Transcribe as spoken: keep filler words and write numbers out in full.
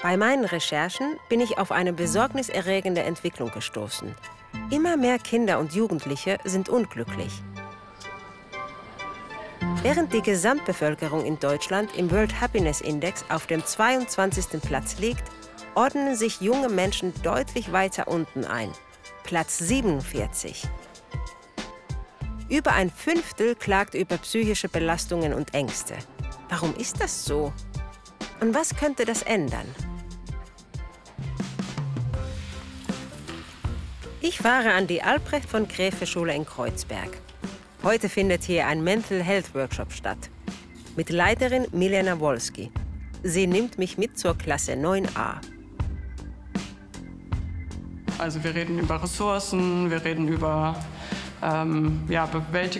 Bei meinen Recherchen bin ich auf eine besorgniserregende Entwicklung gestoßen. Immer mehr Kinder und Jugendliche sind unglücklich. Während die Gesamtbevölkerung in Deutschland im World Happiness Index auf dem zweiundzwanzigsten Platz liegt, ordnen sich junge Menschen deutlich weiter unten ein. Platz siebenundvierzig. Über ein Fünftel klagt über psychische Belastungen und Ängste. Warum ist das so? Und was könnte das ändern? Ich fahre an die Albrecht von Graefe Schule in Kreuzberg. Heute findet hier ein Mental Health Workshop statt. Mit Leiterin Milena Wolski. Sie nimmt mich mit zur Klasse neun a. Also wir reden über Ressourcen, wir reden über ähm, ja, Bewältigung